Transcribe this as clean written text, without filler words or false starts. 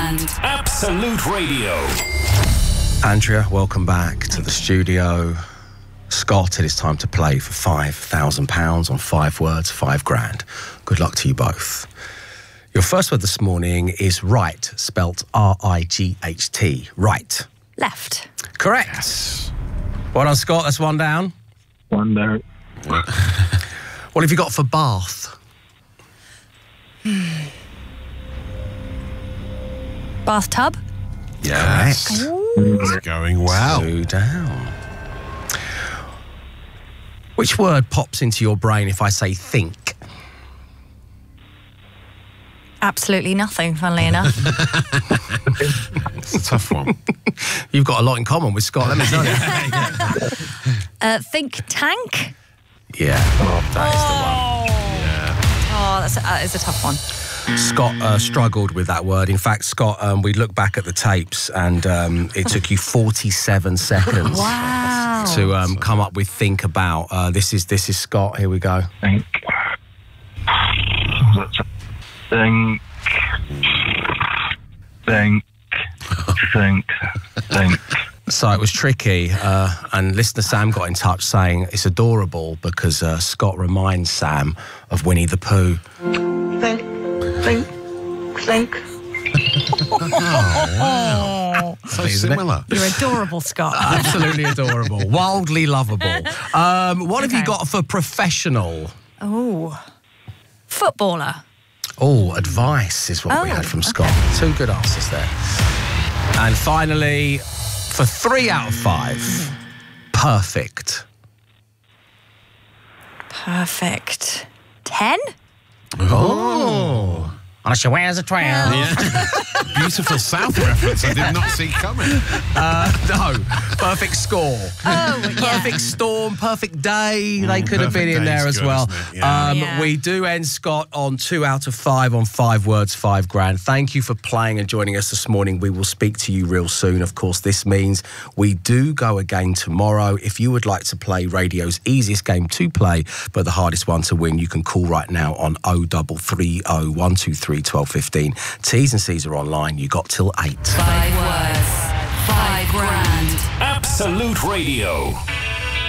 grand. Absolute Radio. Andrea, welcome back to the studio. Scott, it is time to play for £5,000 on 5 words, 5 grand. Good luck to you both. Your first word this morning is right, spelt R-I-G-H-T. Right. Left. Correct. Yes. Well done, Scott. That's one down. One down. What have you got for bath? Bathtub. Yes. It's going well. 2 down. Which word pops into your brain if I say think? Absolutely nothing, funnily enough. It's a tough one. You've got a lot in common with Scott, let me tell you. Think tank. Yeah, that is the one. Oh, that is a tough one. Scott struggled with that word. In fact, Scott, we looked back at the tapes and it took you 47 seconds Wow. to come up with think about. This is Scott. Here we go. Think. Think. Think. Think. Think. So it was tricky, and listener Sam got in touch saying it's adorable because Scott reminds Sam of Winnie the Pooh. Think, think, think. So similar. You're adorable, Scott. Absolutely adorable. Wildly lovable. What have you got for professional? Oh, footballer. Oh, advice is what we had from Scott. 2 good answers there. And finally, for 3 out of 5, perfect. Perfect. 10? Oh. And she wears a trail. Beautiful South reference I did not see coming. No, perfect score. Oh, yeah. Perfect storm, perfect day. They could have been perfect in there day as is good, well. isn't it? Yeah. Yeah. We do end, Scott, on 2 out of 5 on 5 words, 5 grand. Thank you for playing and joining us this morning. We will speak to you real soon. Of course, this means we do go again tomorrow. If you would like to play radio's easiest game to play, but the hardest one to win, you can call right now on 0330 123 1215. T's and C's are online. You got till 8. 5 words, 5 grand. Absolute Radio.